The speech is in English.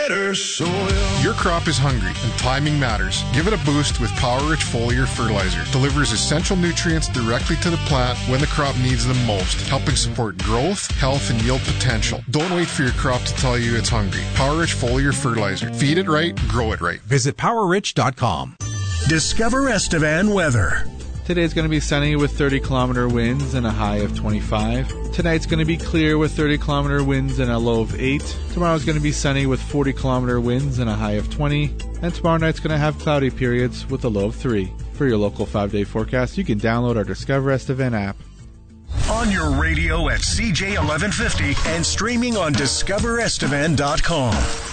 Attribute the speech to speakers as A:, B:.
A: better soil.
B: Your crop is hungry and timing matters. Give it a boost with Power Rich Foliar Fertilizer. Delivers essential nutrients directly to the plant when the crop needs them most, helping support growth, health, and yield potential. Don't wait for your crop to tell you it's hungry. Power Rich Foliar Fertilizer. Feed it right, grow it right.
C: Visit PowerRich.com.
A: Discover Estevan weather.
D: Today's going to be sunny with 30-kilometer winds and a high of 25. Tonight's going to be clear with 30-kilometer winds and a low of 8. Tomorrow's going to be sunny with 40-kilometer winds and a high of 20. And tomorrow night's going to have cloudy periods with a low of 3. For your local 5-day forecast, you can download our Discover Estevan app.
A: On your radio at CJ 1150 and streaming on DiscoverEstevan.com.